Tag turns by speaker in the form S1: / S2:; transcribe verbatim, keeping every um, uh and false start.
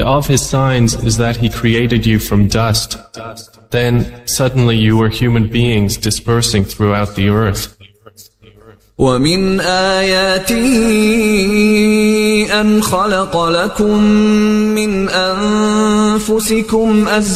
S1: of his signs is that he created you from dust. Then, suddenly you were human beings dispersing throughout the earth.
S2: وَمِنْ آيَاتِهِ أَنْ خَلَقَ لَكُم مِّنْ أَنفُسِكُمْ أَزْوَاجًا